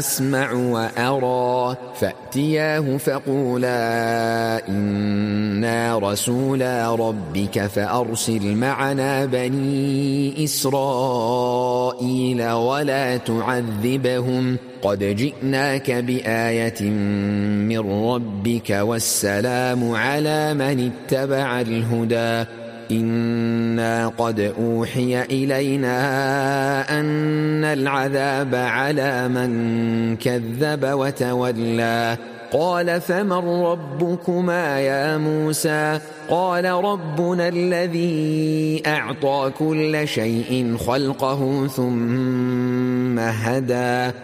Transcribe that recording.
أسمع وأرى فأتياه فقولا إنا رسولا ربك فأرسل معنا بني إسرائيل ولا تعذبهم قد جئناك بآية من ربك والسلام على من اتبع الهدى إنا قد أوحي إلينا أن العذاب على من كذب وتولى قال فمن ربكما يا موسى قال ربنا الذي أعطى كل شيء خلقه ثم هدى